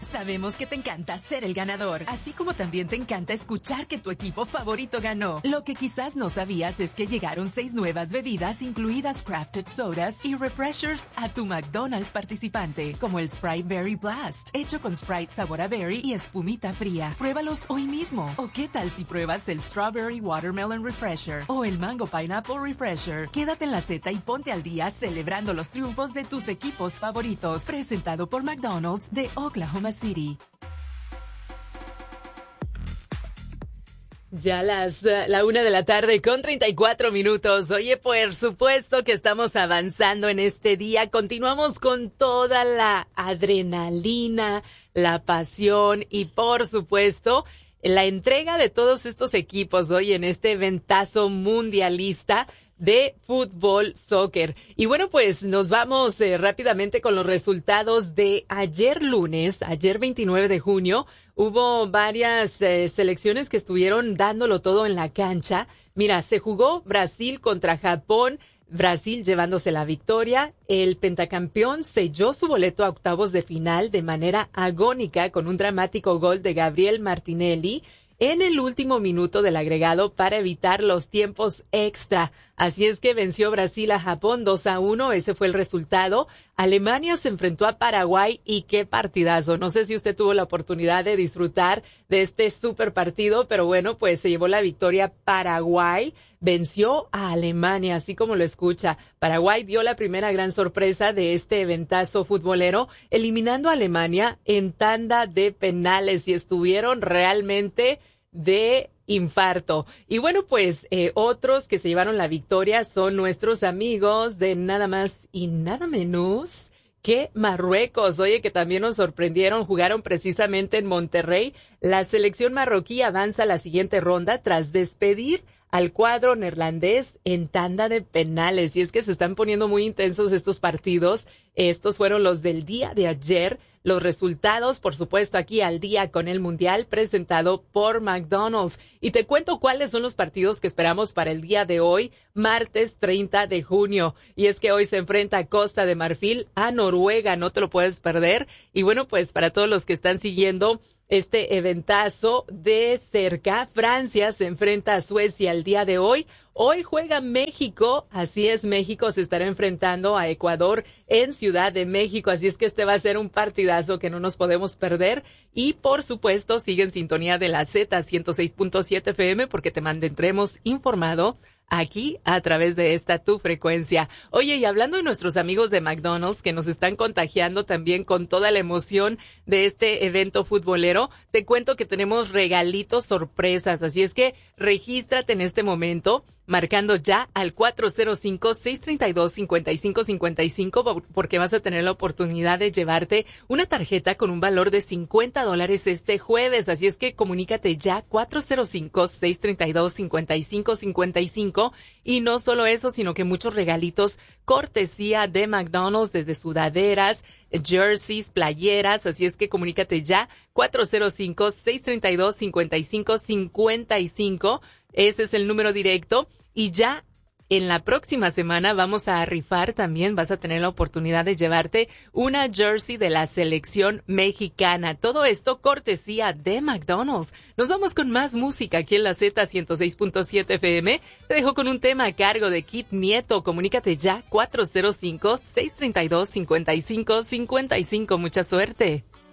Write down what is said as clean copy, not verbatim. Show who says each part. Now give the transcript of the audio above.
Speaker 1: Sabemos que te encanta ser el ganador, así como también te encanta escuchar que tu equipo favorito ganó. Lo que quizás no sabías es que llegaron 6 nuevas bebidas, incluidas crafted sodas y refreshers, a tu McDonald's participante, como el Sprite Berry Blast, hecho con Sprite sabor a berry y espumita fría. Pruébalos hoy mismo. ¿O qué tal si pruebas el Strawberry Watermelon Refresher o el Mango Pineapple Refresher? Quédate en la Z y ponte al día celebrando los triunfos de tus equipos favoritos. Presentado por McDonald's de Oklahoma City. Ya la 1:34 con 34 minutos. Oye, por supuesto que estamos avanzando en este día. Continuamos con toda la adrenalina, la pasión y, por supuesto, la entrega de todos estos equipos hoy en este eventazo mundialista de fútbol, soccer. Y bueno, pues nos vamos rápidamente con los resultados de ayer lunes, ayer 29 de junio. Hubo varias selecciones que estuvieron dándolo todo en la cancha. Mira, se jugó Brasil contra Japón, Brasil llevándose la victoria. El pentacampeón selló su boleto a octavos de final de manera agónica con un dramático gol de Gabriel Martinelli en el último minuto del agregado para evitar los tiempos extra. Así es que venció Brasil a Japón 2-1, ese fue el resultado. Alemania se enfrentó a Paraguay y qué partidazo. No sé si usted tuvo la oportunidad de disfrutar de este super partido, pero bueno, pues se llevó la victoria Paraguay. Venció a Alemania, así como lo escucha. Paraguay dio la primera gran sorpresa de este eventazo futbolero, eliminando a Alemania en tanda de penales y estuvieron realmente de infarto. Y bueno, pues otros que se llevaron la victoria son nuestros amigos de nada más y nada menos que Marruecos. Oye, que también nos sorprendieron, jugaron precisamente en Monterrey. La selección marroquí avanza a la siguiente ronda tras despedir al cuadro neerlandés en tanda de penales. Y es que se están poniendo muy intensos estos partidos. Estos fueron los del día de ayer. Los resultados, por supuesto, aquí al día con el Mundial presentado por McDonald's. Y te cuento cuáles son los partidos que esperamos para el día de hoy, martes 30 de junio. Y es que hoy se enfrenta Costa de Marfil a Noruega, no te lo puedes perder. Y bueno, pues para todos los que están siguiendo este eventazo de cerca, Francia se enfrenta a Suecia el día de hoy. Hoy juega México, así es, México se estará enfrentando a Ecuador en Ciudad de México, así es que este va a ser un partidazo que no nos podemos perder. Y por supuesto, sigue en sintonía de la Z 106.7 FM porque te mantendremos informado aquí a través de esta tu frecuencia. Oye, y hablando de nuestros amigos de McDonald's que nos están contagiando también con toda la emoción de este evento futbolero, te cuento que tenemos regalitos sorpresas, así es que regístrate en este momento marcando ya al 405-632-5555 porque vas a tener la oportunidad de llevarte una tarjeta con un valor de $50 este jueves. Así es que comunícate ya 405-632-5555 y no solo eso, sino que muchos regalitos cortesía de McDonald's desde sudaderas, jerseys, playeras. Así es que comunícate ya 405-632-5555. Ese es el número directo y ya en la próxima semana vamos a rifar también, vas a tener la oportunidad de llevarte una jersey de la selección mexicana. Todo esto cortesía de McDonald's. Nos vamos con más música aquí en la Z 106.7 FM. Te dejo con un tema a cargo de Kid Nieto. Comunícate ya 405-632-5555. Mucha suerte.